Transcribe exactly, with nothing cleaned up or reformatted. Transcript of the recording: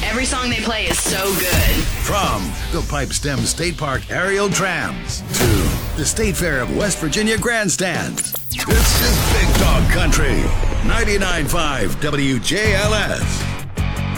Every song they play is so good. From the Pipestem State Park aerial trams to the State Fair of West Virginia grandstands, this is Big Dog Country. ninety-nine point five W J L S.